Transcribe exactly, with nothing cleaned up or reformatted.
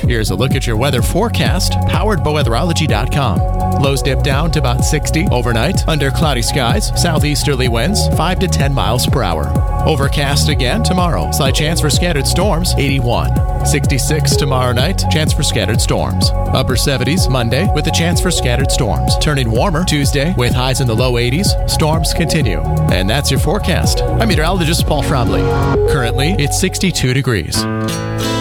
Here's a look at your weather forecast, powered by weatherology dot com. Lows dip down to about sixty overnight under cloudy skies, southeasterly winds five to ten miles per hour. Overcast again tomorrow. Slight chance for scattered storms, eighty-one. sixty-six tomorrow night, chance for scattered storms. Upper seventies Monday with a chance for scattered storms. Turning warmer Tuesday with highs in the low eighties. Storms continue. And that's your forecast. I'm meteorologist Paul Fromley. Currently, it's sixty-two degrees.